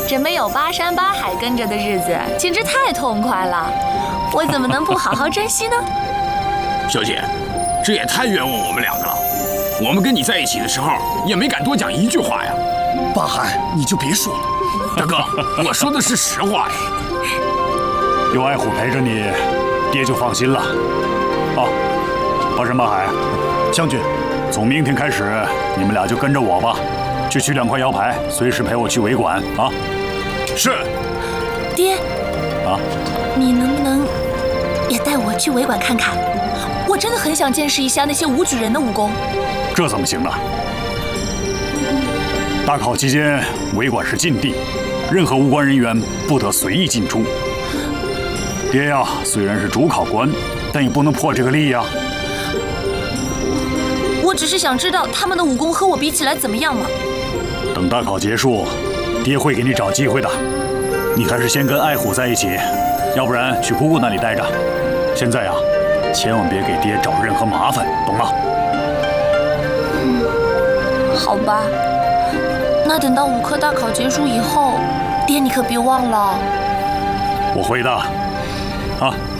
这没有八山八海跟着的日子，简直太痛快了。我怎么能不好好珍惜呢？ 小姐，这也太冤枉我们两个了。我们跟你在一起的时候，也没敢多讲一句话呀。 八海，你就别说了。 大哥，我说的是实话呀。 有爱虎陪着你，爹就放心了。啊，八山八海， 将军， 从明天开始，你们俩就跟着我吧，去取2块腰牌，随时陪我去维馆啊。 是。 爹。 啊， 你能不能也带我去维馆看看？我真的很想见识一下那些武举人的武功。 这怎么行呢？大考期间，维馆是禁地，任何无关人员不得随意进出。爹呀，虽然是主考官，但也不能破这个例呀。 我只是想知道他们的武功和我比起来怎么样嘛。 等大考结束，爹会给你找机会的。你还是先跟爱虎在一起，要不然去姑姑那里待着。现在啊，千万别给爹找任何麻烦，懂吗？ 好吧，那等到5科大考结束以后，爹你可别忘了。 我会的。啊。